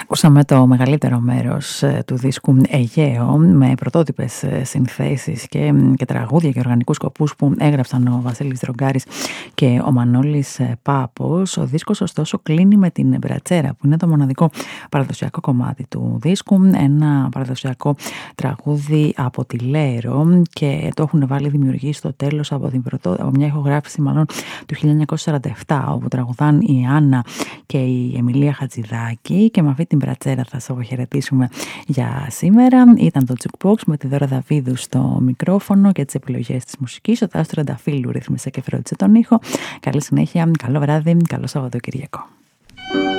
Ακούσαμε το μεγαλύτερο μέρος του δίσκου Αιγαίο με πρωτότυπες συνθέσεις και τραγούδια και οργανικούς σκοπούς που έγραψαν ο Βασίλης Δρογκάρης και ο Μανώλης Πάπος. Ο δίσκος ωστόσο κλείνει με την Μπρατσέρα, που είναι το μοναδικό παραδοσιακό κομμάτι του δίσκου, ένα παραδοσιακό τραγούδι από τη Λέρο, και το έχουν βάλει δημιουργεί στο τέλος από μια ηχογράφηση μάλλον του 1947, όπου τραγουδάν η Άννα και η Εμιλία Χατζηδάκη. Και με αυτή την Μπρατσέρα θα σας αποχαιρετήσουμε για σήμερα. Ήταν το Jukebox με τη Δώρα Δαβίδου στο μικρόφωνο και τις επιλογές της μουσικής. Ο Τάσος Τρενταφύλου ρύθμισε και φρόντισε τον ήχο. Καλή συνέχεια, καλό βράδυ, καλό Σαββατοκυριακό.